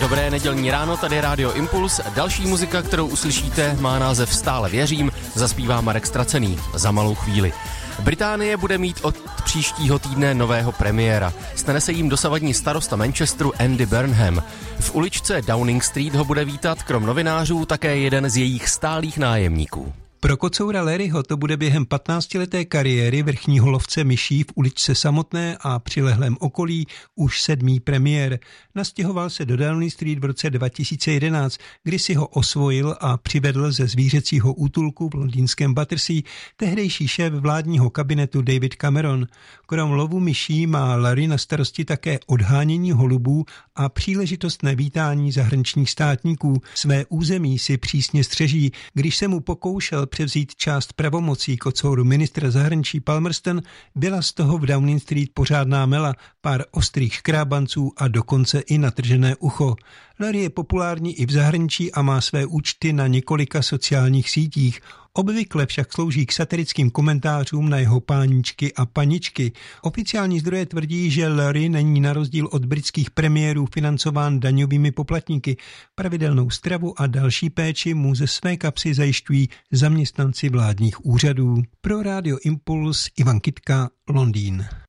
Dobré nedělní ráno, tady je Rádio Impuls. Další muzika, kterou uslyšíte, má název Stále věřím, zaspívá Marek Stracený za malou chvíli. Británie bude mít od příštího týdne nového premiéra. Stane se jím dosavadní starosta Manchesteru Andy Burnham. V uličce Downing Street ho bude vítat krom novinářů také jeden z jejich stálých nájemníků. Pro kocoura Larryho to bude během 15leté kariéry vrchního lovce myší v uličce samotné a přilehlém okolí už 7. premiér. Nastěhoval se do Downing Street v roce 2011, kdy si ho osvojil a přivedl ze zvířecího útulku v londýnském Battersea tehdejší šéf vládního kabinetu David Cameron. Krom lovu myší má Larry na starosti také odhánění holubů a příležitostné vítání zahraničních státníků. Své území si přísně střeží. Když se mu pokoušel převzít část pravomocí kocouru ministra zahraničí Palmerston, byla z toho v Downing Street pořádná mela, pár ostrých škrábanců a dokonce i natržené ucho. Larry je populární i v zahraničí a má své účty na několika sociálních sítích. Obvykle však slouží k satirickým komentářům na jeho páničky a paničky. Oficiální zdroje tvrdí, že Larry není na rozdíl od britských premiérů financován daňovými poplatníky. Pravidelnou stravu a další péči mu ze své kapsy zajišťují zaměstnanci vládních úřadů. Pro Rádio Impuls Ivan Kytka, Londýn.